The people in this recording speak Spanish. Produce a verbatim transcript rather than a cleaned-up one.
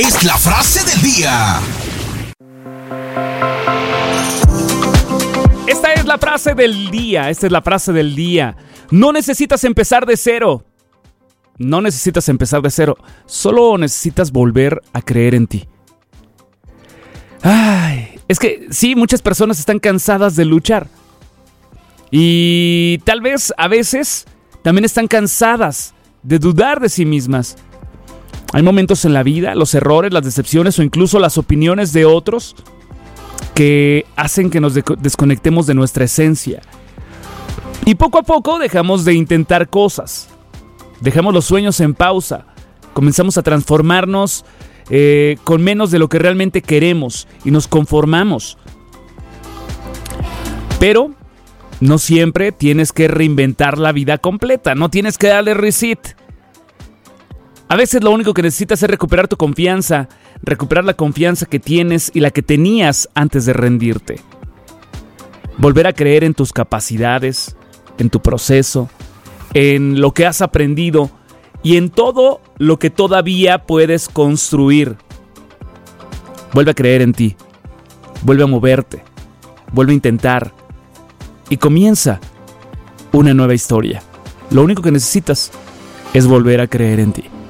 es la frase del día. Esta es la frase del día, esta es la frase del día. No necesitas empezar de cero. No necesitas empezar de cero. Solo necesitas volver a creer en ti. Ay, es que sí, muchas personas están cansadas de luchar. Y tal vez a veces también están cansadas de dudar de sí mismas. Hay momentos en la vida, los errores, las decepciones o incluso las opiniones de otros que hacen que nos de- desconectemos de nuestra esencia. Y poco a poco dejamos de intentar cosas. Dejamos los sueños en pausa. Comenzamos a transformarnos eh, con menos de lo que realmente queremos y nos conformamos. Pero no siempre tienes que reinventar la vida completa. No tienes que darle reset. A veces lo único que necesitas es recuperar tu confianza, recuperar la confianza que tienes y la que tenías antes de rendirte. Volver a creer en tus capacidades, en tu proceso, en lo que has aprendido y en todo lo que todavía puedes construir. Vuelve a creer en ti, vuelve a moverte, vuelve a intentar y comienza una nueva historia. Lo único que necesitas es volver a creer en ti.